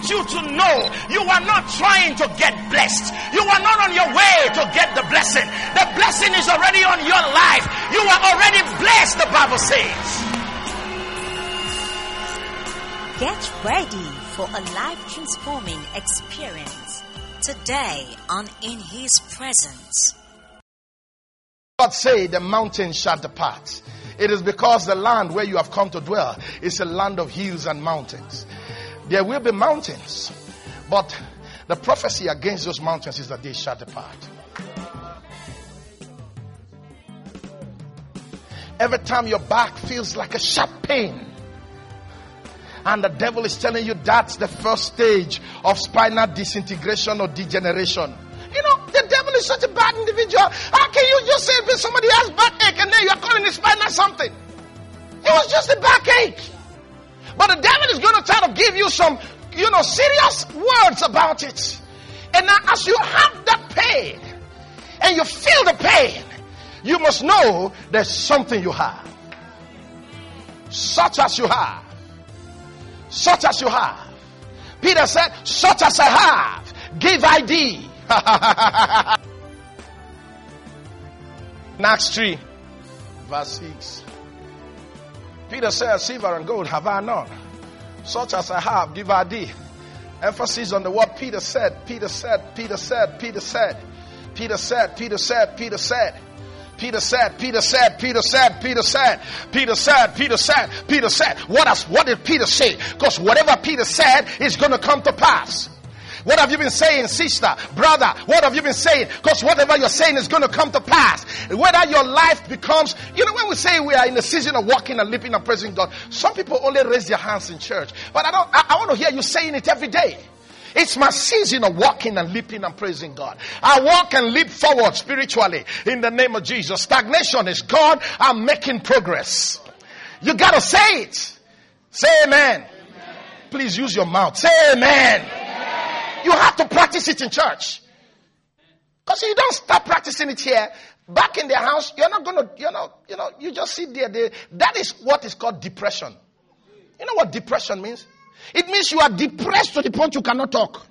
want you to know you are not trying to get blessed. You are not on your way to get the blessing. The blessing is already on your life. You are already blessed, the Bible says. Get ready for a life-transforming experience today on In His Presence. God say the mountains shall depart. It is because the land where you have come to dwell is a land of hills and mountains. There will be mountains, but the prophecy against those mountains is that they shall depart. Every time your back feels like a sharp pain, and the devil is telling you that's the first stage of spinal disintegration or degeneration. You know, the devil is such a bad individual. How can you just say if somebody has backache and then you are calling it spinal something? It was just a backache. But the devil is going to try to give you some, serious words about it. And now as you have that pain and you feel the pain, you must know there's something you have. Such as you have. Such as you have. Peter said, such as I have, give I thee. Acts 3, verse 6. Peter said, silver and gold have I none. Such as I have, give I thee. Emphasis on the word Peter said. Peter said, Peter said, Peter said. Peter said, Peter said, Peter said. Peter said, Peter said, Peter said, Peter said, Peter said, Peter said, Peter said. What did Peter say? Because whatever Peter said is going to come to pass. What have you been saying, sister, brother? What have you been saying? Because whatever you're saying is going to come to pass. Whether your life becomes, when we say we are in a season of walking and leaping and praising God, some people only raise their hands in church. But I want to hear you saying it every day. It's my season of walking and leaping and praising God. I walk and leap forward spiritually in the name of Jesus. Stagnation is gone. I'm making progress. You got to say it. Say amen. Amen. Please use your mouth. Say amen. Amen. You have to practice it in church. Because you don't start practicing it here. Back in their house, you're not going to, you just sit there. That is what is called depression. You know what depression means? It means you are depressed to the point you cannot talk.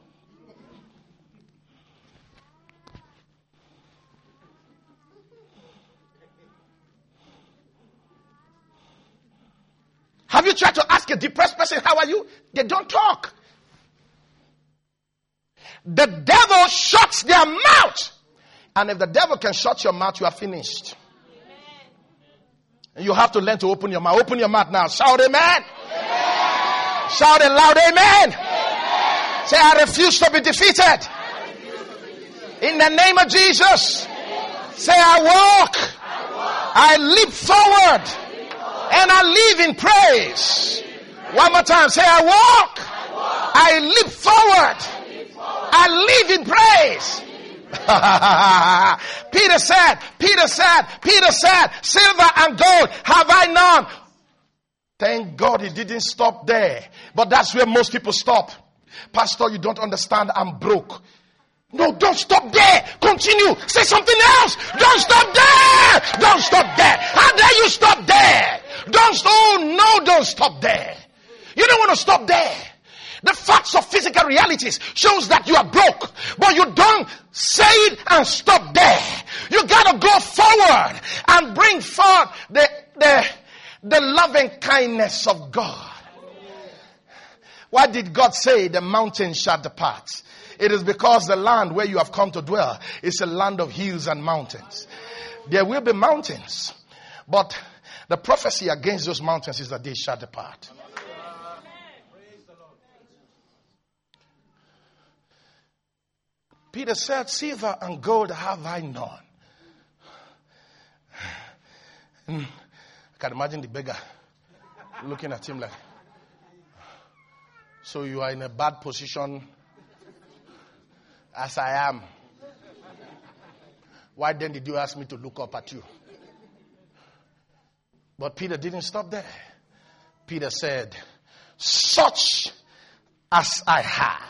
Have you tried to ask a depressed person, how are you? They don't talk. The devil shuts their mouth. And if the devil can shut your mouth, you are finished. And you have to learn to open your mouth. Open your mouth now. Shout amen. Amen. Shout it loud, amen. Amen. Say, I refuse to be defeated. In the name of Jesus. Say, I walk. I leap forward. And I live in praise. One more time. Say, I walk. I leap forward. I live in praise. Peter said, silver and gold have I none. Thank God he didn't stop there. But that's where most people stop. Pastor, you don't understand. I'm broke. No, don't stop there. Continue. Say something else. Don't stop there. Don't stop there. How dare you stop there? Don't stop there. You don't want to stop there. The facts of physical realities shows that you are broke. But you don't say it and stop there. You got to go forward and bring forth the loving kindness of God. Why did God say the mountains shall depart? It is because the land where you have come to dwell is a land of hills and mountains. There will be mountains, but the prophecy against those mountains is that they shall depart. Peter said, silver and gold have I none. I can imagine the beggar looking at him like, so you are in a bad position as I am. Why then did you ask me to look up at you? But Peter didn't stop there. Peter said, such as I have.